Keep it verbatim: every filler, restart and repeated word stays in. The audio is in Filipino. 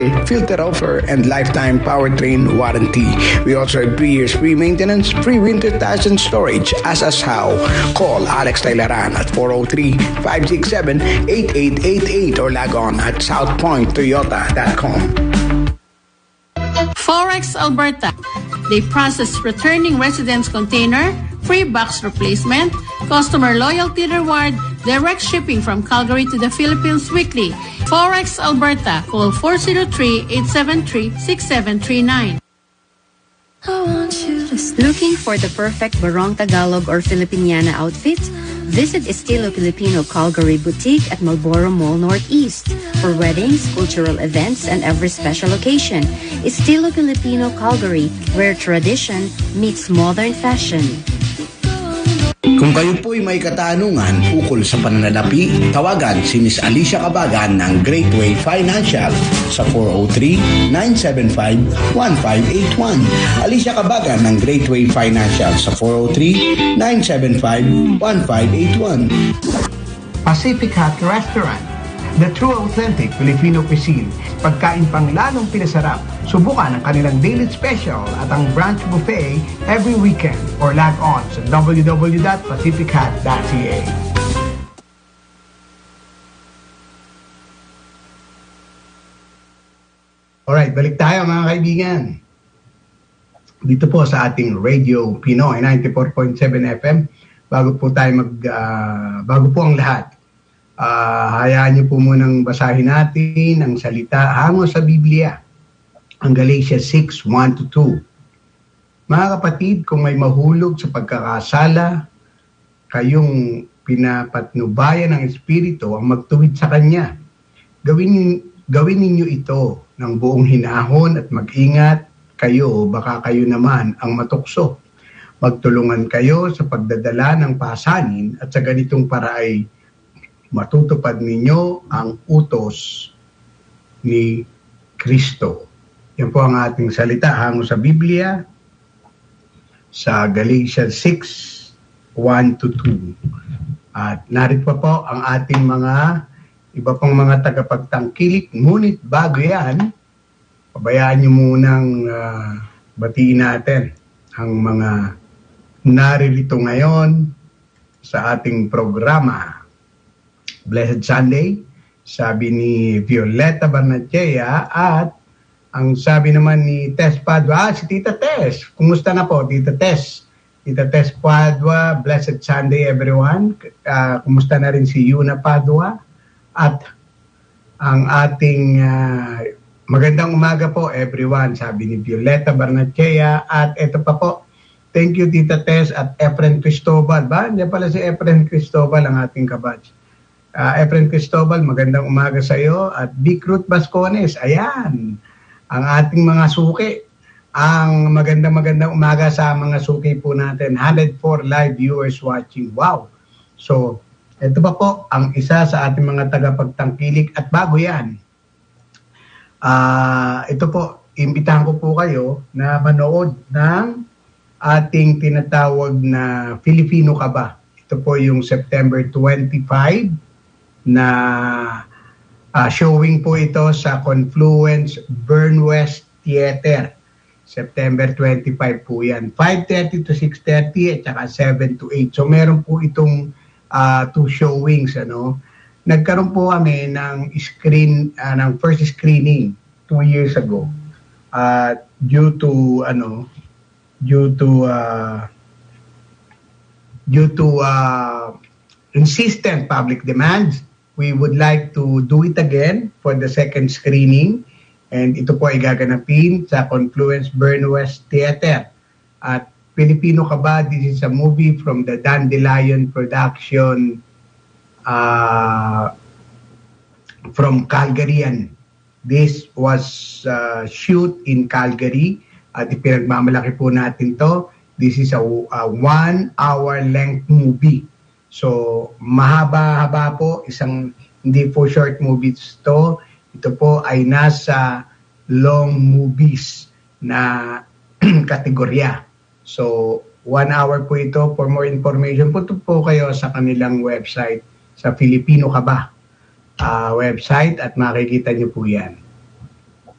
filter offer, and lifetime powertrain warranty. We also have three years free maintenance, free winter tires and storage. Ask us how. Call Alex Tailaran at four oh three, five six seven, eight eight eight eight or log on at south point toyota dot com. Forex Alberta. They process returning residents container, free box replacement, customer loyalty reward, direct shipping from Calgary to the Philippines weekly. Forex Alberta. Call four oh three, eight seven three, six seven three nine. Looking for the perfect Barong Tagalog or Filipiniana outfit? Visit Estilo Filipino Calgary Boutique at Marlborough Mall Northeast for weddings, cultural events, and every special occasion. Estilo Filipino Calgary, where tradition meets modern fashion. Kung kayo po'y may katanungan ukol sa pananalapi, tawagan si Miss Alicia Cabagan ng Great Way Financial sa four oh three, nine seven five, one five eight one. Alicia Cabagan ng Great Way Financial sa four oh three, nine seven five, one five eight one. Pacific Hut Restaurant, the true authentic Filipino cuisine. Pagkain pang lalong pinasarap. Subukan ang kanilang daily special at ang brunch buffet every weekend or log on sa w w w dot pacific hut dot c a. Alright, balik tayo mga kaibigan. Dito po sa ating Radio Pinoy ninety-four point seven F M. Bago po tayo mag uh, bago po ang lahat. Uh, hayaan niyo po munang basahin natin ang salita hango sa Biblia, ang Galatians six, one to two. Mga kapatid, kung may mahulog sa pagkakasala, kayong pinapatnubayan ng Espiritu ang magtuwid sa Kanya. Gawin, gawin ninyo ito ng buong hinahon at mag-ingat kayo, baka kayo naman ang matukso. Magtulungan kayo sa pagdadala ng pasanin at sa ganitong paraay matutupad ninyo ang utos ni Kristo. Yan po ang ating salita hango sa Biblia sa Galatians six, one to two. At narito pa po ang ating mga iba pang mga tagapagtangkilik. Ngunit bago yan, pabayaan nyo munang uh, batiin natin ang mga naririto ngayon sa ating programa. Blessed Sunday, sabi ni Violeta Barnachea, at ang sabi naman ni Tess Padua, ah, si Tita Tess, kumusta na po Tita Tess? Tita Tess Padua, Blessed Sunday everyone. Uh, kumusta na rin si Yuna Padua? At ang ating uh, magandang umaga po everyone, sabi ni Violeta Barnachea. At ito pa po, thank you Tita Tess at Efren Cristobal. Ba? Diyan pala si Efren Cristobal ang ating kabatch. Uh, Efren Cristobal, magandang umaga sa iyo. At Big Ruth Bascones, ayan, ang ating mga suki. Ang magandang magandang umaga sa mga suki po natin. one hundred four live viewers watching. Wow! So, ito pa po ang isa sa ating mga tagapagtangkilik. At bago yan, uh, ito po, imbitahan ko po kayo na manood ng ating tinatawag na Filipino Ka Ba? Ito po yung September twenty-fifth na uh, showing po ito sa Confluence Burnwest Theater. September twenty-fifth po yan. five thirty to six thirty at saka seven to eight. So meron po itong uh, two showings. Ano? Nagkaroon po kami ng screen, uh, ng first screening two years ago. Uh, due to, ano, due to, uh, due to uh, insistent public demands, we would like to do it again for the second screening. And ito po ay gaganapin sa Confluence Burnwest Theater. At Filipino Ka Ba? This is a movie from the Dandelion Production uh, from Calgary. And this was uh, shoot in Calgary. At ipinagmamalaki po natin to. This is a, a one-hour length movie. So, mahaba-haba po, isang hindi po short movies to. Ito po ay nasa long movies na kategorya. So, one hour po ito. For more information, punta po kayo sa kanilang website, sa Filipino Ka Ba uh, website, at makikita niyo po yan.